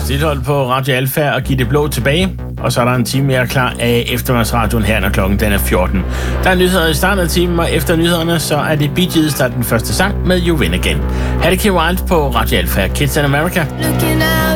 Lars Lilholt på Radio Alfa og Gitte Blå tilbage. Og så er der en time mere klar af eftermiddagsradioen her, når klokken den er 14. Der er nyheder i starten af timen, og efter nyhederne, så er det Bee Gees, der er den første sang med You Win Again. Ha' det Kim Wilde på Radio Alfa, Kids in America.